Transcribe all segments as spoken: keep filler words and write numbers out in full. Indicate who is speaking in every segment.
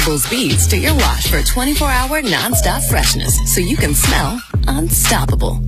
Speaker 1: Beads to your wash for twenty-four hour non-stop freshness so you can smell unstoppable.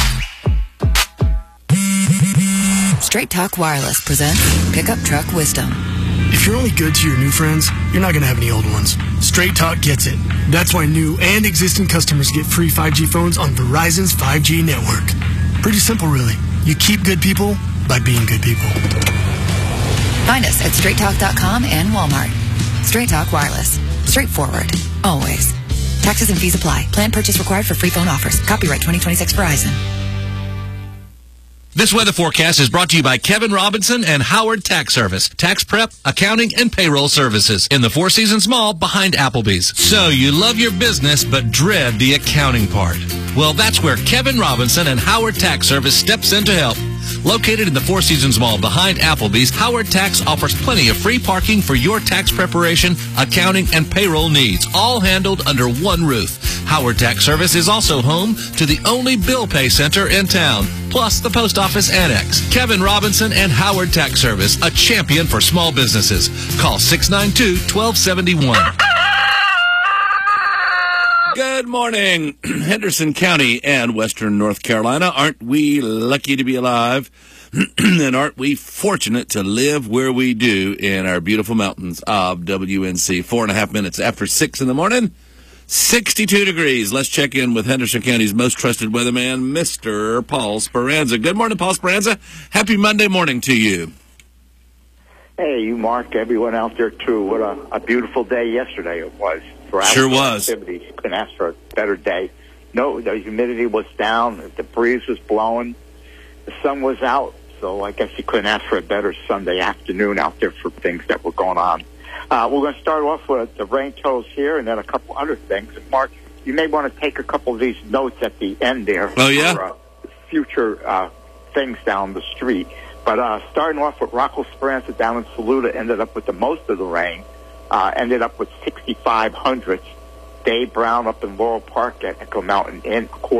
Speaker 1: Straight Talk Wireless presents Pickup Truck Wisdom.
Speaker 2: If you're only good to your new friends, you're not going to have any old ones. Straight Talk gets it. That's why new and existing customers get free five G phones on Verizon's five G network. Pretty simple, really. You keep good people by being good people.
Speaker 1: Find us at straight talk dot com and Walmart. Straight Talk Wireless. Straightforward. Always. Taxes and fees apply. Plan purchase required for free phone offers. Copyright twenty twenty-six Verizon.
Speaker 3: This weather forecast is brought to you by Kevin Robinson and Howard Tax Service. Tax prep, accounting, and payroll services in the Four Seasons Mall behind Applebee's. So you love your business but dread the accounting part. Well, that's where Kevin Robinson and Howard Tax Service steps in to help. Located in the Four Seasons Mall behind Applebee's, Howard Tax offers plenty of free parking for your tax preparation, accounting, and payroll needs, all handled under one roof. Howard Tax Service is also home to the only bill pay center in town, plus the post office annex. Kevin Robinson and Howard Tax Service, a champion for small businesses. Call six nine two, one two seven one.
Speaker 4: Good morning, Henderson County and Western North Carolina. Aren't we lucky to be alive? And aren't we fortunate to live where we do in our beautiful mountains of W N C? Four and a half minutes after six in the morning, sixty-two degrees. Let's check in with Henderson County's most trusted weatherman, Mister Paul Speranza. Good morning, Paul Speranza. Happy Monday morning to you.
Speaker 5: Hey, you, Mark, everyone out there, too. What a, a beautiful day yesterday it was. For
Speaker 4: sure was.
Speaker 5: Activities. You couldn't ask for a better day. No, the humidity was down. The breeze was blowing. The sun was out. So I guess you couldn't ask for a better Sunday afternoon out there for things that were going on. Uh, we're going to start off with the rain totals here and then a couple other things. And Mark, you may want to take a couple of these notes at the end there.
Speaker 4: Oh, yeah?
Speaker 5: For, uh, future uh, things down the street. But uh, starting off with Rocco Speranza down in Saluda ended up with the most of the rain. Uh, ended up with sixty-five hundredths. Dave Brown up in Laurel Park at Echo Mountain Inn,